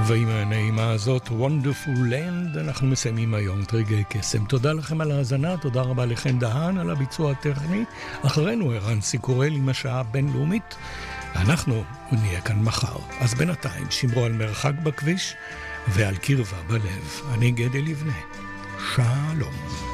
ועם הנעימה הזאת, Wonderful Land, אנחנו מסיימים היום את רגעי קסם. תודה לכם על ההאזנה, תודה רבה לכן דהן על הביצוע הטכני. אחרינו ערן סיקורל עם השעה הבינלאומית. אנחנו נהיה כאן מחר. אז בינתיים שמרו על מרחק בכביש ועל קרבה בלב. אני גדי לבנה. שלום.